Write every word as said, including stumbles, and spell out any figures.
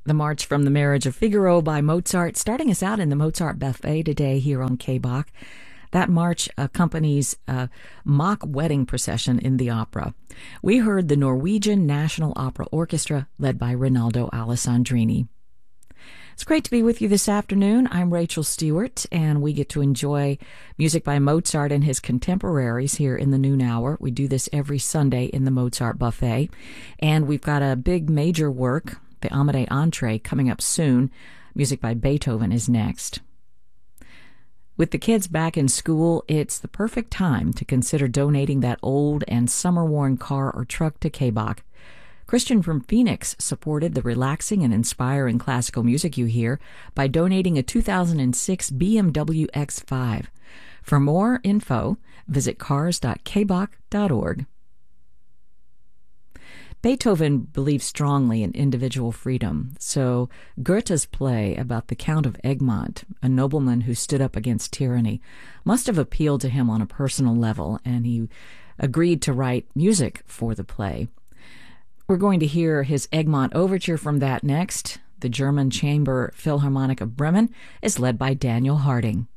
The March from the Marriage of Figaro by Mozart, starting us out in the Mozart Buffet today here on K B O C. That march accompanies a mock wedding procession in the opera. We heard the Norwegian National Opera Orchestra, led by Rinaldo Alessandrini. It's great to be with you this afternoon. I'm Rachel Stewart, and we get to enjoy music by Mozart and his contemporaries here in the noon hour. We do this every Sunday in the Mozart Buffet, and we've got a big major work, the Amadei Entree, coming up soon. Music by Beethoven is next. With the kids back in school, it's the perfect time to consider donating that old and summer-worn car or truck to K B O C. Christian from Phoenix supported the relaxing and inspiring classical music you hear by donating a two thousand six B M W X five. For more info, visit cars dot k b o c dot org. Beethoven believed strongly in individual freedom, so Goethe's play about the Count of Egmont, a nobleman who stood up against tyranny, must have appealed to him on a personal level, and he agreed to write music for the play. We're going to hear his Egmont Overture from that next. The German Chamber Philharmonic of Bremen is led by Daniel Harding.